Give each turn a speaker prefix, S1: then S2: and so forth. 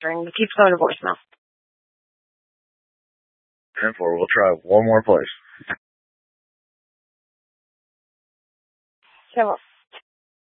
S1: answering. It keeps going to voicemail.
S2: 10-4. We'll try one more place.
S1: So